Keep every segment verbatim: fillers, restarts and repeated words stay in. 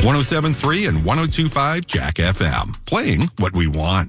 one oh seven point three and one oh two point five Jack F M. Playing what we want.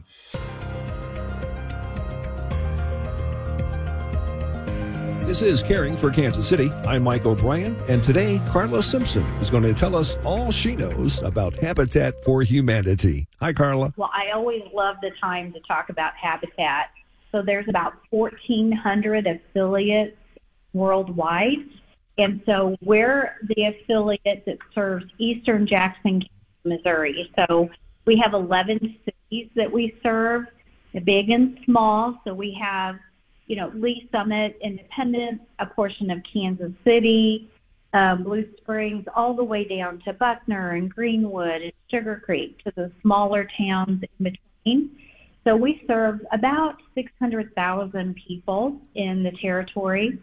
This is Caring for Kansas City. I'm Mike O'Brien, and today Carla Simpson is going to tell us all she knows about Habitat for Humanity. Hi, Carla. Well, I always love the time to talk about Habitat. So there's about fourteen hundred affiliates worldwide. And so we're the affiliate that serves Eastern Jackson County, Missouri. So we have eleven cities that we serve, big and small. So we have, you know, Lee Summit, Independence, a portion of Kansas City, um, Blue Springs, all the way down to Buckner and Greenwood and Sugar Creek to the smaller towns in between. So we serve about six hundred thousand people in the territory.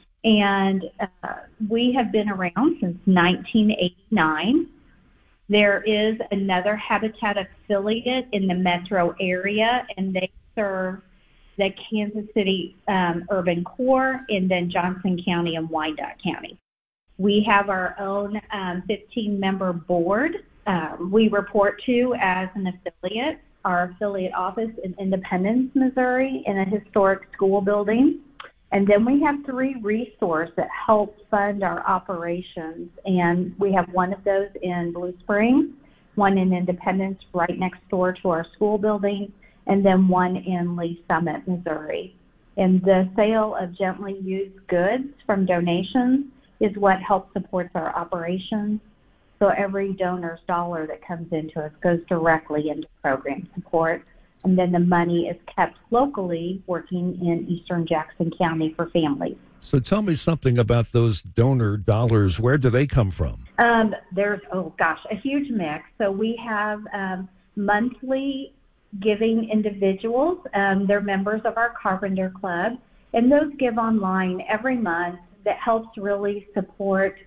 And uh, we have been around since nineteen eighty-nine. There is another Habitat affiliate in the metro area, and they serve the Kansas City um, urban core and then Johnson County and Wyandotte County. We have our own um, fifteen-member board um, we report to as an affiliate. Our affiliate office in Independence, Missouri, in a historic school building. And then we have three resources that help fund our operations. And we have one of those in Blue Springs, one in Independence right next door to our school building, and then one in Lee Summit, Missouri. And the sale of gently used goods from donations is what helps support our operations. So every donor's dollar that comes into us goes directly into program support. And then the money is kept locally working in Eastern Jackson County for families. So tell me something about those donor dollars. Where do they come from? Um, there's, oh gosh, a huge mix. So we have um, monthly giving individuals. Um, they're members of our Carpenter Club, and those give online every month. That helps really support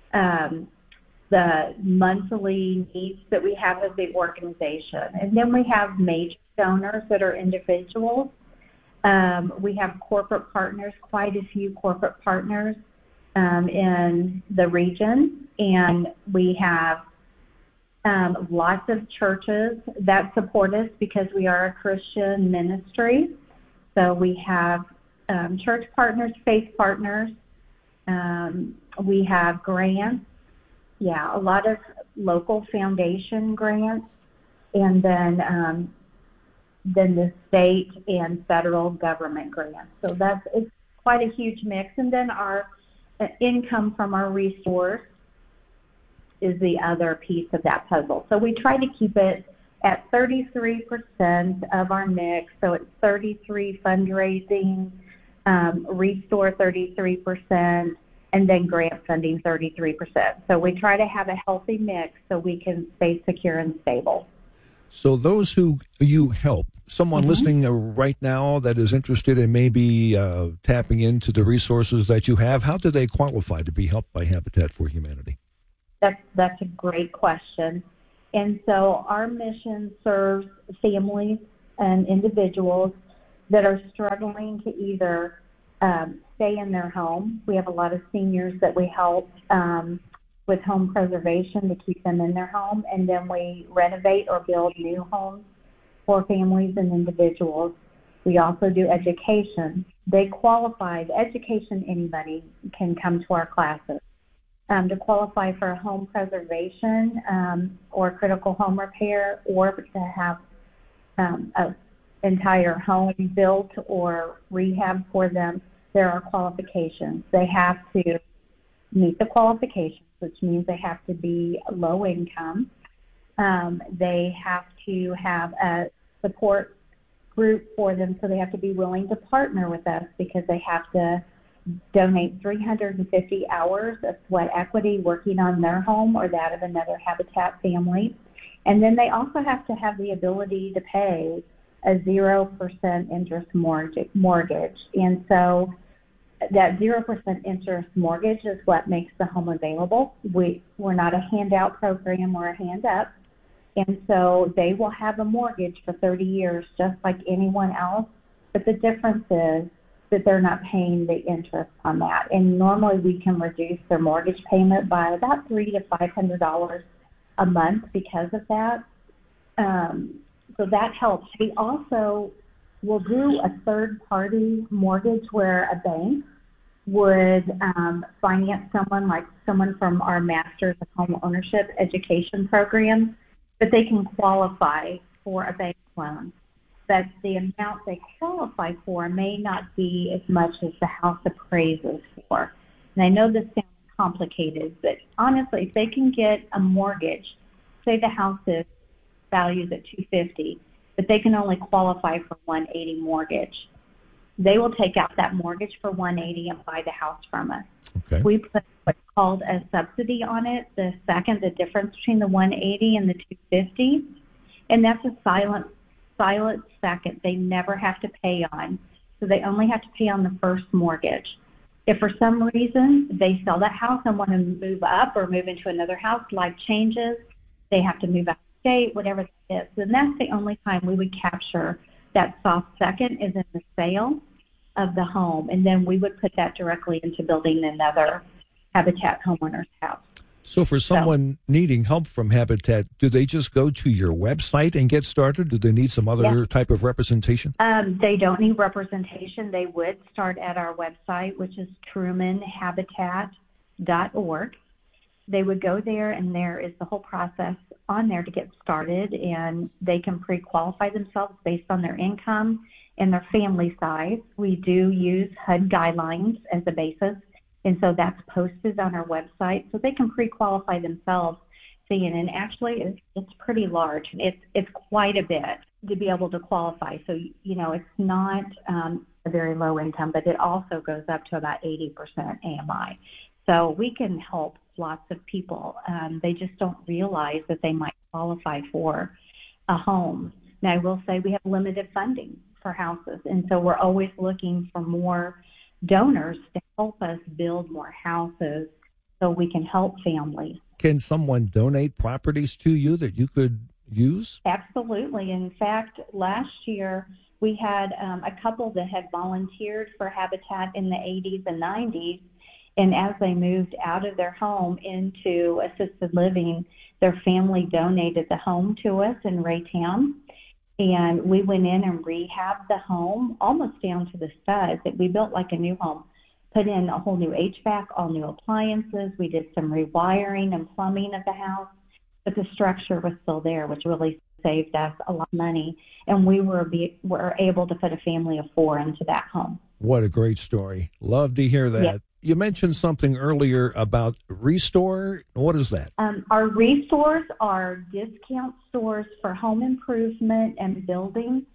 um, the monthly needs that we have as the organization. And then we have major donors that are individuals. Um, we have corporate partners, quite a few corporate partners um, in the region, and we have um, lots of churches that support us because we are a Christian ministry. So we have um, church partners, faith partners. Um, we have grants. Yeah, a lot of local foundation grants, and then um, then the state and federal government grants. So that's it's quite a huge mix. And then our uh, income from our resource is the other piece of that puzzle. So we try to keep it at thirty-three percent of our mix. So it's thirty-three fundraising, um, restore thirty-three percent, and then grant funding thirty-three percent. So we try to have a healthy mix so we can stay secure and stable. So those who you help, someone mm-hmm. listening right now that is interested in maybe uh, tapping into the resources that you have, how do they qualify to be helped by Habitat for Humanity? That's, that's a great question. And so our mission serves families and individuals that are struggling to either um, stay in their home. We have a lot of seniors that we help um, with home preservation to keep them in their home, and then we renovate or build new homes for families and individuals. We also do education. They qualify, education, anybody can come to our classes. Um, to qualify for home preservation um, or critical home repair, or to have um, an entire home built or rehab for them, there are qualifications. They have to meet the qualifications, which means they have to be low income. Um, they have to have a support group for them, so they have to be willing to partner with us because they have to donate three hundred fifty hours of sweat equity working on their home or that of another Habitat family. And then they also have to have the ability to pay a zero percent interest mortgage. And so that zero percent interest mortgage is what makes the home available. We, we're not a handout program or a hand up. And so they will have a mortgage for thirty years just like anyone else. But the difference is that they're not paying the interest on that. And normally we can reduce their mortgage payment by about three to five hundred dollars a month because of that. Um, so that helps. We also will do a third-party mortgage where a bank would um, finance someone, like someone from our Masters of Home Ownership education program, but they can qualify for a bank loan. But the amount they qualify for may not be as much as the house appraises for. And I know this sounds complicated, but honestly, if they can get a mortgage, say the house is valued at two hundred fifty thousand dollars, but they can only qualify for one hundred eighty thousand dollars mortgage, they will take out that mortgage for one hundred eighty thousand dollars and buy the house from us. Okay. We put what's called a subsidy on it, the second, the difference between the one hundred eighty and the two hundred fifty, and that's a silent, silent second. They never have to pay on, so they only have to pay on the first mortgage. If for some reason they sell that house and want to move up or move into another house, life changes, they have to move out of state, whatever that is, then that's the only time we would capture that soft second is in the sale of the home, and then we would put that directly into building another Habitat homeowner's house. So for someone so, needing help from Habitat, do they just go to your website and get started? Do they need some other yeah. type of representation? Um, they don't need representation. They would start at our website, which is truman habitat dot org. They would go there, and there is the whole process on there to get started, and they can pre-qualify themselves based on their income and their family size. We do use H U D guidelines as a basis, and so that's posted on our website, so they can pre-qualify themselves. Seeing, and actually, it's, it's pretty large. It's it's quite a bit to be able to qualify. So you know, it's not um, a very low income, but it also goes up to about eighty percent A M I. So we can help lots of people. Um, they just don't realize that they might qualify for a home. Now, I will say we have limited funding for houses, and so we're always looking for more donors to help us build more houses so we can help families. Can someone donate properties to you that you could use? Absolutely. In fact, last year we had um, a couple that had volunteered for Habitat in the eighties and nineties, and as they moved out of their home into assisted living, their family donated the home to us in Raytown. And we went in and rehabbed the home almost down to the studs. We built like a new home, put in a whole new H V A C, all new appliances. We did some rewiring and plumbing of the house, but the structure was still there, which really saved us a lot of money. And we were, be, were able to put a family of four into that home. What a great story. Love to hear that. Yeah. You mentioned something earlier about Restore. What is that? Um, our Restores are discount stores for home improvement and building.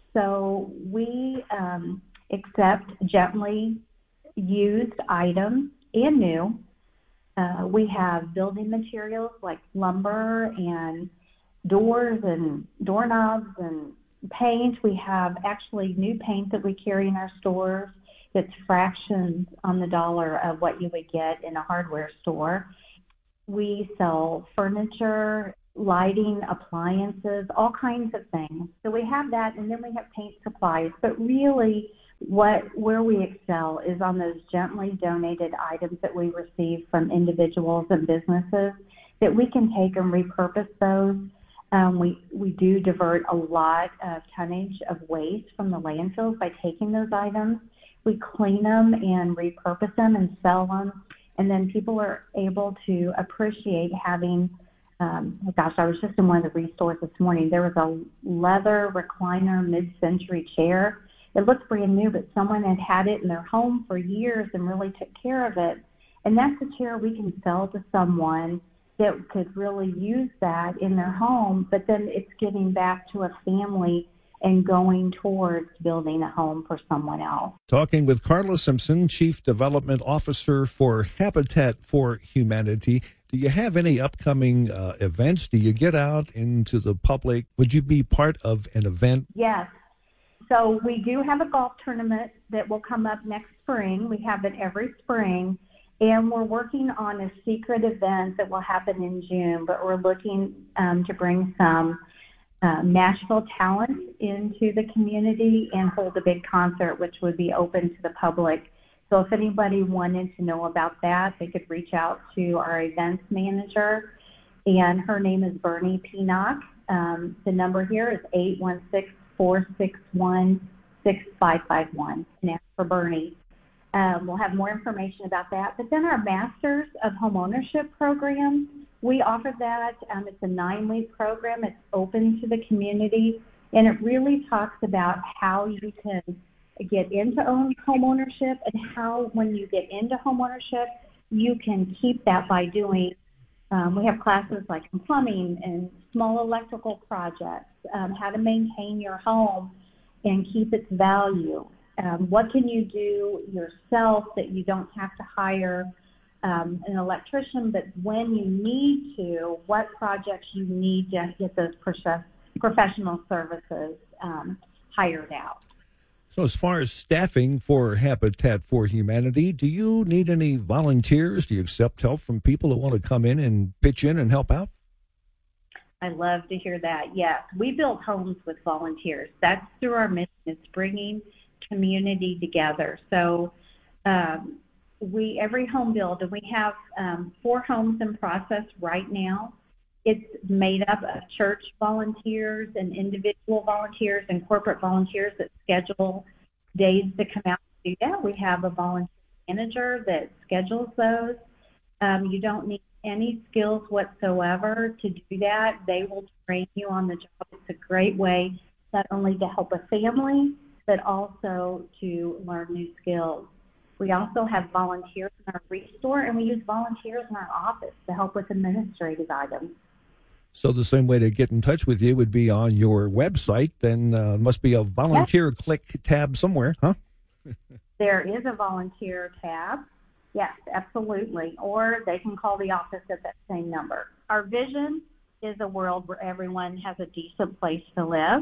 So we um, accept gently used items and new. Uh, we have building materials like lumber and doors and doorknobs and paint. We have actually new paint that we carry in our stores. It's fractions on the dollar of what you would get in a hardware store. We sell furniture, lighting, appliances, all kinds of things. So we have that, and then we have paint supplies. But really, what where we excel is on those gently donated items that we receive from individuals and businesses that we can take and repurpose those. Um, we, we do divert a lot of tonnage of waste from the landfills by taking those items. We clean them and repurpose them and sell them, and then people are able to appreciate having, um, oh gosh, I was just in one of the Restores this morning. There was a leather recliner mid-century chair. It looks brand new, but someone had had it in their home for years and really took care of it. And that's a chair we can sell to someone that could really use that in their home, but then it's giving back to a family and going towards building a home for someone else. Talking with Carla Simpson, Chief Development Officer for Habitat for Humanity. Do you have any upcoming uh, events? Do you get out into the public? Would you be part of an event? Yes. So we do have a golf tournament that will come up next spring. We have it every spring. And we're working on a secret event that will happen in June, but we're looking um, to bring some uh, Nashville talent into the community and hold a big concert, which would be open to the public. So if anybody wanted to know about that, they could reach out to our events manager. and her name is Bernie Penock. Um, the number here is eight one six, four six one, six five five one, and ask for Bernie. Um, we'll have more information about that. But then our Masters of Homeownership program, we offer that. Um, it's a nine-week program. It's open to the community, and it really talks about how you can get into own homeownership and how, when you get into homeownership, you can keep that by doing. Um, we have classes like plumbing and small electrical projects, um, how to maintain your home and keep its value. Um, what can you do yourself that you don't have to hire um, an electrician, but when you need to, what projects you need to get those prof- professional services um, hired out. So as far as staffing for Habitat for Humanity, do you need any volunteers? Do you accept help from people who want to come in and pitch in and help out? I love to hear that. Yes, we build homes with volunteers. That's through our mission. It's bringing community together. So um, we every home build, and we have um, four homes in process right now. It's made up of church volunteers and individual volunteers and corporate volunteers that schedule days to come out and do that. We have a volunteer manager that schedules those. Um, you don't need any skills whatsoever to do that. They will train you on the job. It's a great way not only to help a family, but also to learn new skills. We also have volunteers in our restore, and we use volunteers in our office to help with administrative items. So the same way to get in touch with you would be on your website, then uh, must be a volunteer yes. click tab somewhere, huh? There is a volunteer tab. Yes, absolutely. Or they can call the office at that same number. Our vision is a world where everyone has a decent place to live,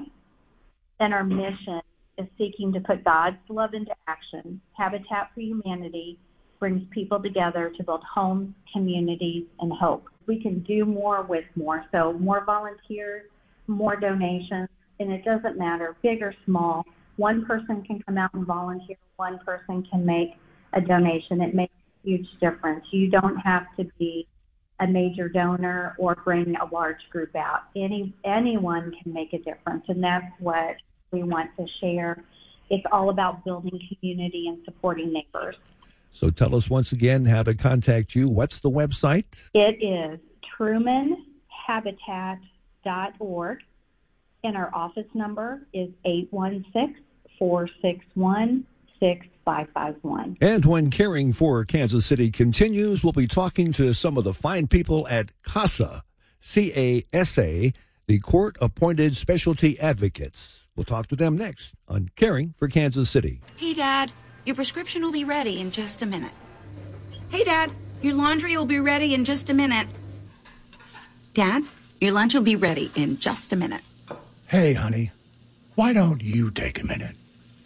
and our mission is seeking to put God's love into action. Habitat for Humanity brings people together to build homes, communities, and hope. We can do more with more. So more volunteers, more donations, and it doesn't matter, big or small. One person can come out and volunteer. One person can make a donation. It makes a huge difference. You don't have to be a major donor or bring a large group out. Any anyone can make a difference, and that's what we want to share. It's all about building community and supporting neighbors. So tell us once again how to contact you. What's the website? It is truman habitat dot org, and our office number is eight one six, four six one, six five five one. And when Caring for Kansas City continues, we'll be talking to some of the fine people at CASA, C A S A, the court-appointed specialty advocates. We'll talk to them next on Caring for Kansas City. Hey, Dad, your prescription will be ready in just a minute. Hey, Dad, your laundry will be ready in just a minute. Dad, your lunch will be ready in just a minute. Hey, honey, why don't you take a minute?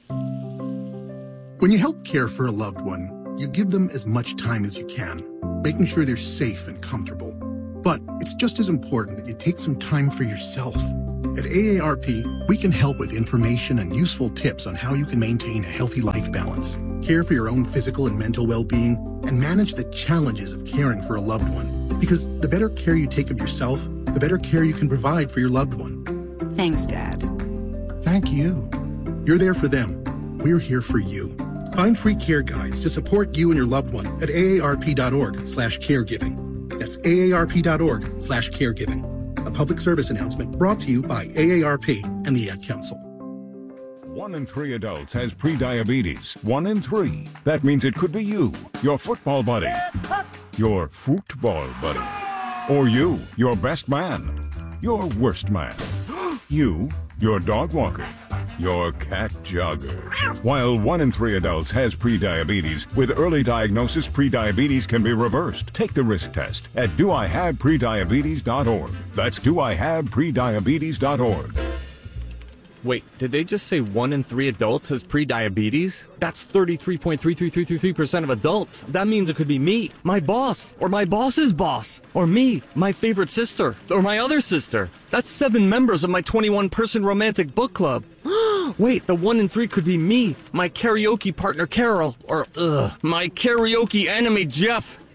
When you help care for a loved one, you give them as much time as you can, making sure they're safe and comfortable. But it's just as important that you take some time for yourself. At A A R P, we can help with information and useful tips on how you can maintain a healthy life balance, care for your own physical and mental well-being, and manage the challenges of caring for a loved one. Because the better care you take of yourself, the better care you can provide for your loved one. Thanks, Dad. Thank you. You're there for them. We're here for you. Find free care guides to support you and your loved one at A A R P dot org slash caregiving. That's A A R P dot org slash caregiving. A public service announcement brought to you by A A R P and the Ad Council. One in three adults has prediabetes. One in three. That means it could be you, your football buddy, your football buddy, or you, your best man, your worst man, you, your dog walker, your cat jogger. While one in three adults has prediabetes, with early diagnosis, prediabetes can be reversed. Take the risk test at do I have prediabetes dot org. That's do I have prediabetes dot org. Wait, did they just say one in three adults has prediabetes? That's thirty-three point three three three three three percent of adults. That means it could be me, my boss, or my boss's boss, or me, my favorite sister, or my other sister. That's seven members of my twenty-one person romantic book club. Wait, the one in three could be me, my karaoke partner Carol, or ugh, my karaoke enemy Jeff.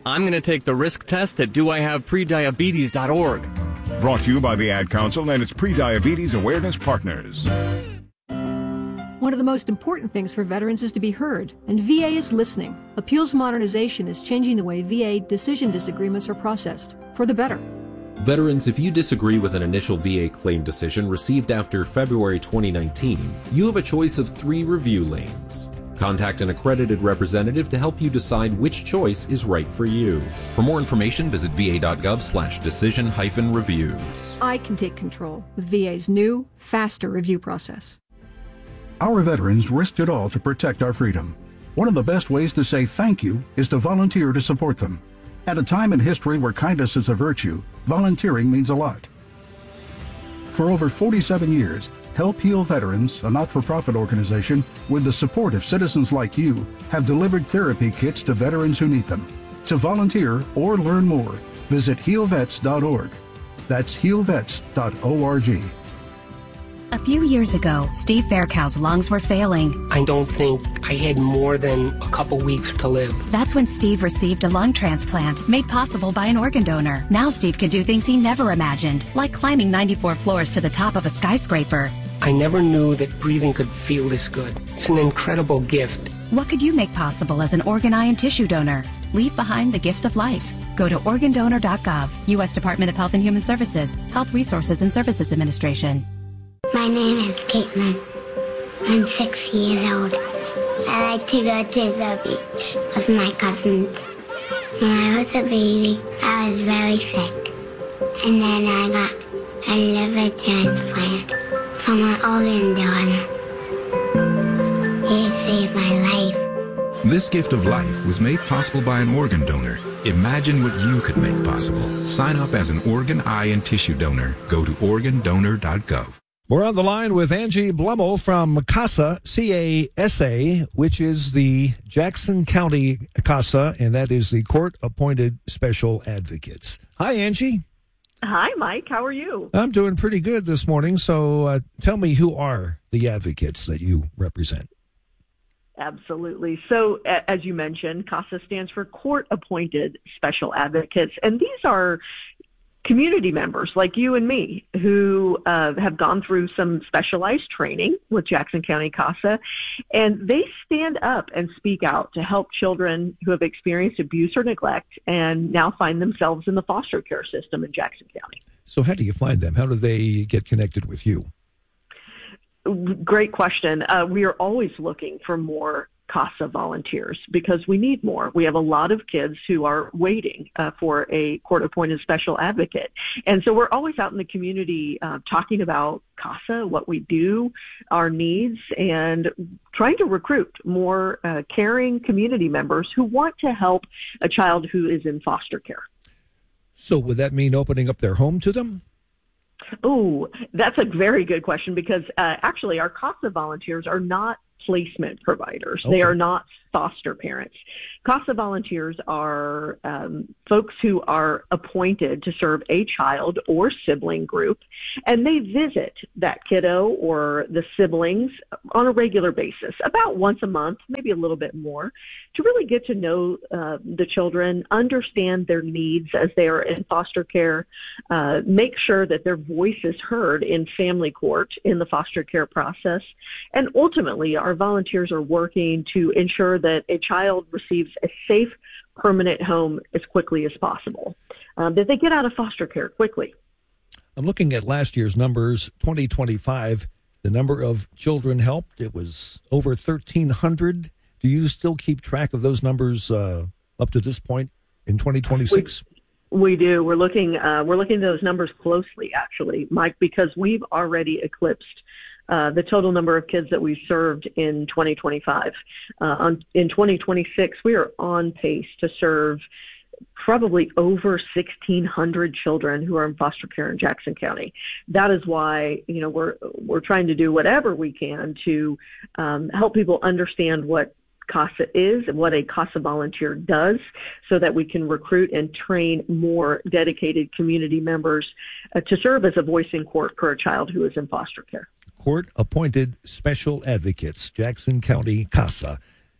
I'm going to take the risk test at do I have prediabetes dot org. Brought to you by the Ad Council and its pre-diabetes awareness partners. One of the most important things for veterans is to be heard, and V A is listening. Appeals modernization is changing the way V A decision disagreements are processed, for the better. Veterans, if you disagree with an initial V A claim decision received after February twenty nineteen, you have a choice of three review lanes. Contact an accredited representative to help you decide which choice is right for you. For more information, visit va.gov slash decision hyphen reviews. I can take control with V A's new, faster review process. Our veterans risked it all to protect our freedom. One of the best ways to say thank you is to volunteer to support them. At a time in history where kindness is a virtue, volunteering means a lot. For over forty-seven years, Help Heal Veterans, a not-for-profit organization with the support of citizens like you, have delivered therapy kits to veterans who need them. To volunteer or learn more, visit heal vets dot org. That's heal vets dot org. A few years ago, Steve Faircow's lungs were failing. I don't think I had more than a couple weeks to live. That's when Steve received a lung transplant made possible by an organ donor. Now Steve can do things he never imagined, like climbing ninety-four floors to the top of a skyscraper. I never knew that breathing could feel this good. It's an incredible gift. What could you make possible as an organ, eye, and tissue donor? Leave behind the gift of life. Go to organ donor dot gov, U S Department of Health and Human Services, Health Resources and Services Administration. My name is Caitlin. I'm six years old. I like to go to the beach with my cousins. When I was a baby, I was very sick. And then I got a liver transplant from an organ donor. He saved my life. This gift of life was made possible by an organ donor. Imagine what you could make possible. Sign up as an organ, eye, and tissue donor. Go to organ donor dot gov. We're on the line with Angie Blummel from CASA, C A S A, which is the Jackson County CASA, and that is the court-appointed special advocates. Hi, Angie. Hi, Mike. How are you? I'm doing pretty good this morning. So uh, tell me, who are the advocates that you represent? Absolutely. So, as you mentioned, CASA stands for Court-Appointed Special Advocates, and these are community members like you and me who uh, have gone through some specialized training with Jackson County CASA, and they stand up and speak out to help children who have experienced abuse or neglect and now find themselves in the foster care system in Jackson County. So how do you find them? How do they get connected with you? Great question. Uh, we are always looking for more CASA volunteers because we need more. We have a lot of kids who are waiting uh, for a court-appointed special advocate. And so we're always out in the community uh, talking about CASA, what we do, our needs, and trying to recruit more uh, caring community members who want to help a child who is in foster care. So would that mean opening up their home to them? Oh, that's a very good question because uh, actually our CASA volunteers are not placement providers. Okay. They are not foster parents. CASA volunteers are um, folks who are appointed to serve a child or sibling group, and they visit that kiddo or the siblings on a regular basis, about once a month, maybe a little bit more, to really get to know uh, the children, understand their needs as they are in foster care, uh, make sure that their voice is heard in family court in the foster care process, and ultimately our volunteers are working to ensure that a child receives a safe, permanent home as quickly as possible, um, that they get out of foster care quickly. I'm looking at last year's numbers, twenty twenty-five, the number of children helped, it was over thirteen hundred. Do you still keep track of those numbers uh, up to this point in twenty twenty-six? We, we do. We're looking, uh, we're looking at those numbers closely, actually, Mike, because we've already eclipsed Uh, the total number of kids that we served in twenty twenty-five. Uh, on, in twenty twenty-six, we are on pace to serve probably over sixteen hundred children who are in foster care in Jackson County. That is why, you know, we're we're trying to do whatever we can to um, help people understand what CASA is and what a CASA volunteer does so that we can recruit and train more dedicated community members uh, to serve as a voice in court for a child who is in foster care. Court-appointed special advocates, Jackson County CASA.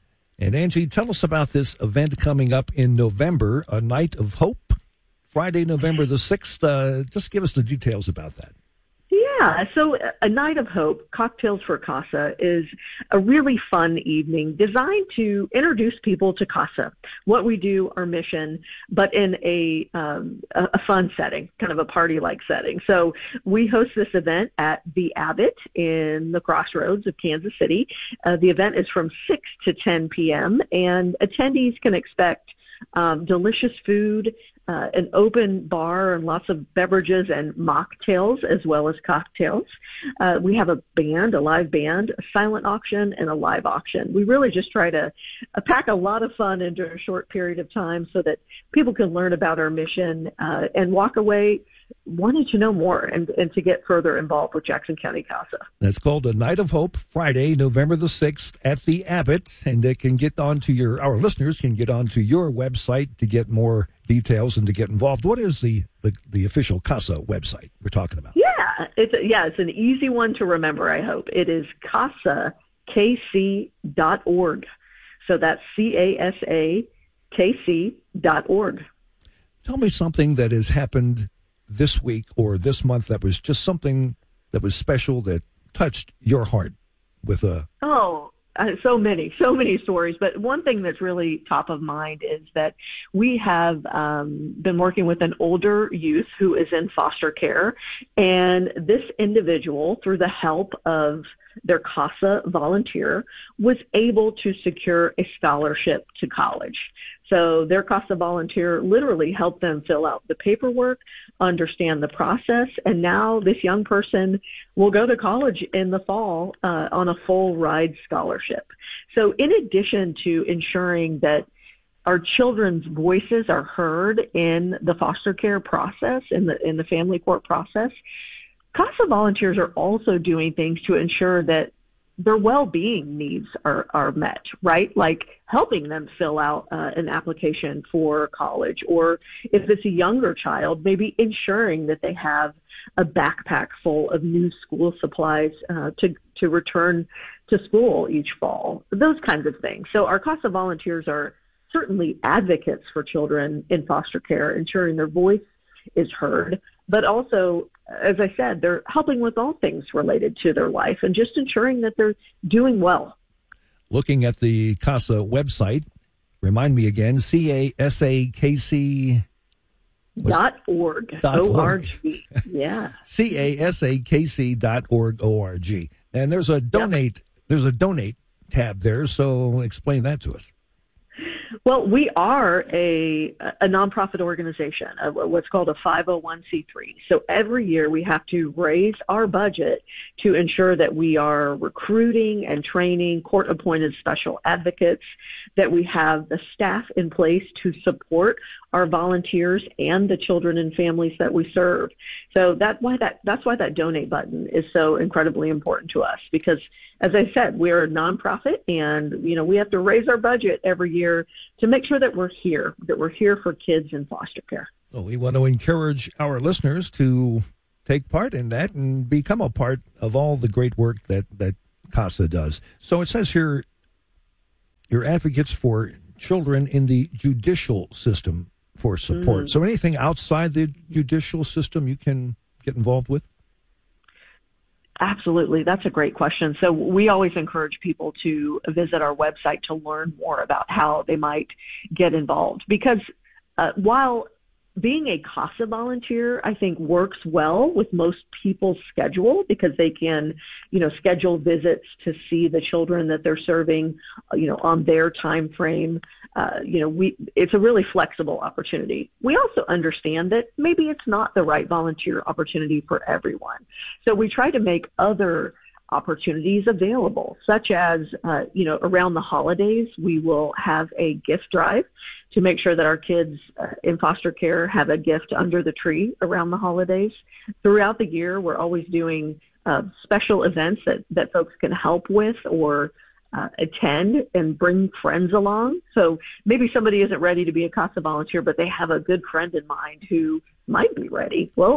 And Angie, tell us about this event coming up in November, a Night of Hope, Friday, November the sixth. Uh, just give us the details about that. Yeah, so a Night of Hope, Cocktails for CASA, is a really fun evening designed to introduce people to CASA, what we do, our mission, but in a, um, a, a fun setting, kind of a party-like setting. So we host this event at the Abbott in the Crossroads of Kansas City. Uh, the event is from six to ten p.m., and attendees can expect um, delicious food, Uh, an open bar and lots of beverages and mocktails as well as cocktails. Uh, we have a band, a live band, a silent auction, and a live auction. We really just try to uh, pack a lot of fun into a short period of time so that people can learn about our mission uh, and walk away wanting to know more and, and to get further involved with Jackson County CASA. That's called a Night of Hope, Friday, November the sixth at the Abbott. And they can get on to your, our listeners can get onto your website to get more details and to get involved. What is the, the, the official CASA website we're talking about? Yeah, it's a, yeah, it's an easy one to remember, I hope. It is casa k c dot org. So that's C A S A K C dot org. Tell me something that has happened this week or this month that was just something that was special that touched your heart with a... Oh, uh, so many, so many stories. But one thing that's really top of mind is that we have um, been working with an older youth who is in foster care. And this individual, through the help of their CASA volunteer, was able to secure a scholarship to college. So their CASA volunteer literally helped them fill out the paperwork, understand the process, and now this young person will go to college in the fall uh, on a full ride scholarship. So in addition to ensuring that our children's voices are heard in the foster care process, in the in the family court process, CASA volunteers are also doing things to ensure that their well-being needs are, are met, right? Like helping them fill out uh, an application for college, or if it's a younger child, maybe ensuring that they have a backpack full of new school supplies uh, to, to return to school each fall, those kinds of things. So our CASA volunteers are certainly advocates for children in foster care, ensuring their voice is heard, but also, as I said, they're helping with all things related to their life and just ensuring that they're doing well. Looking at the CASA website, remind me again, C A S A K C dot org. Dot O R G. Yeah. C A S A K C dot org O R G. And there's a donate, yep. there's a donate tab there. So explain that to us. Well, we are a, a nonprofit organization, a, what's called a five oh one c three. So every year we have to raise our budget to ensure that we are recruiting and training court-appointed special advocates, that we have the staff in place to support our volunteers and the children and families that we serve. So that's why that that's why that donate button is so incredibly important to us, because as I said, we're a nonprofit, and you know we have to raise our budget every year to make sure that we're here, that we're here for kids in foster care. So we want to encourage our listeners to take part in that and become a part of all the great work that, that CASA does. So it says here, you're advocates for children in the judicial system for support. Mm. So anything outside the judicial system you can get involved with? Absolutely. That's a great question. So we always encourage people to visit our website to learn more about how they might get involved. Because uh, while being a CASA volunteer, I think, works well with most people's schedule, because they can, you know, schedule visits to see the children that they're serving, you know, on their time frame. Uh, you know, we it's a really flexible opportunity. We also understand that maybe it's not the right volunteer opportunity for everyone. So we try to make other opportunities available, such as, uh, you know, around the holidays, we will have a gift drive to make sure that our kids uh, in foster care have a gift under the tree around the holidays. Throughout the year, we're always doing uh, special events that, that folks can help with or uh, attend and bring friends along. So maybe somebody isn't ready to be a CASA volunteer, but they have a good friend in mind who might be ready. Well,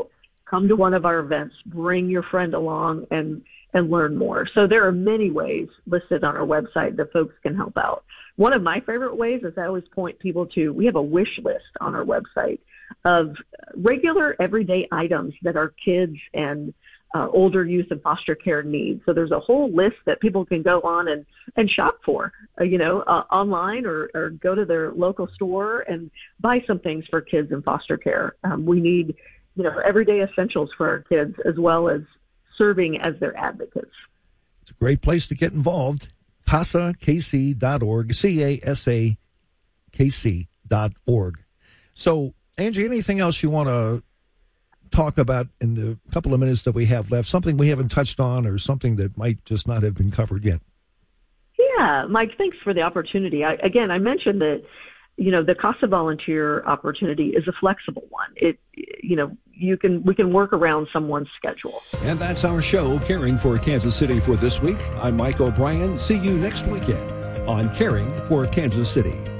come to one of our events, bring your friend along and, and learn more. So there are many ways listed on our website that folks can help out. One of my favorite ways is I always point people to, we have a wish list on our website of regular everyday items that our kids and uh, older youth and foster care need. So there's a whole list that people can go on and, and shop for, uh, you know, uh, online or, or go to their local store and buy some things for kids in foster care. Um, we need, you know, everyday essentials for our kids as well as serving as their advocates. It's a great place to get involved. casa k c dot org, C A S A K C dot org. So, Angie, anything else you want to talk about in the couple of minutes that we have left? Something we haven't touched on or something that might just not have been covered yet? Yeah, Mike, thanks for the opportunity. I, again, I mentioned that, you know, the CASA volunteer opportunity is a flexible one. It, you know, you can we can work around someone's schedule. And that's our show, Caring for Kansas City, for this week. I'm Mike O'Brien. See you next weekend on Caring for Kansas City.